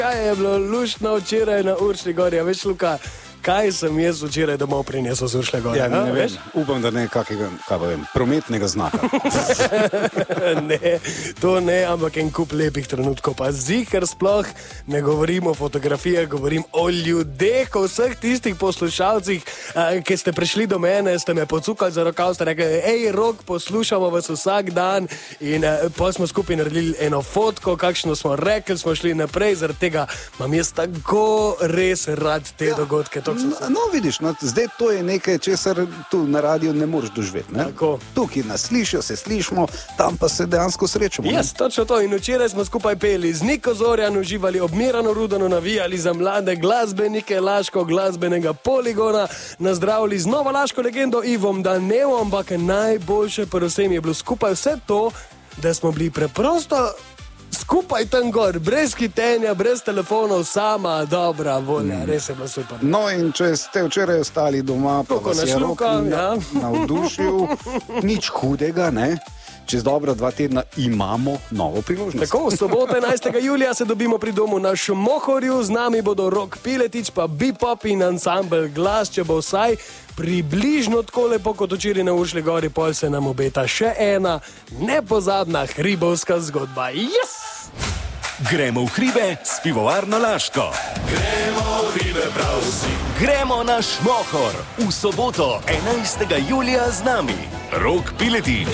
Kaj je bilo luštno včeraj na Uršlji gori, a veš, Luka, kaj sem jaz včeraj domov prinesel z Uršlje gori? Ja, ne vem, upam, da ne kakega, prometnega znaka. Ne, to ne, ampak en kup lepih trenutkov, pa ziher sploh ne govorim o fotografijah, govorim o ljudeh, o vseh tistih poslušalcih, ki ste prišli do mene, ste me pocukali za rokav, ste rekli, ej, Rok, poslušamo vas vsak dan in pa smo skupaj naredili eno fotko, kakšno smo rekli, smo šli naprej, zaradi tega imam jaz tako res rad te dogodke. No, vidiš, no, zdaj to je nekaj, česar tu na radiju ne moreš doživeti. Ne? Tukaj nas slišijo, se slišimo, tam pa se dejansko srečamo. Jaz, točno to. In včeraj smo skupaj peli z Niko Zorjan, uživali ob Miranu Rudanu, navijali za mlade glasbenike Laško glasbenega poligona, nazdravili z novo laško legendo Ivom Danevom, ampak najboljše pri vsem je bilo skupaj vse to, da smo bili preprosto skupaj tam gor, brez hitenja, brez telefonov, sama dobra volja, res je bilo super. No, in če ste včeraj ostali doma, pa vas je Rok navdušil, nič hudega, ne? Čez dobra 2 tedna imamo novo priložnost. Tako, v soboto 11. julija se dobimo pri domu na Šmohorju, z nami bodo Rok Piletič, pa Bipop in ansambel Glas, če bo vsaj približno tako lepo kot včeraj na Uršlji gori, pol se nam obeta še ena nepozabna hribovska zgodba. Yes! Gremo v hribe s pivovarno Laško. Gremo v hribe prav vsi. Gremo na Šmohor v soboto 11. julija z nami. Rok Piletič.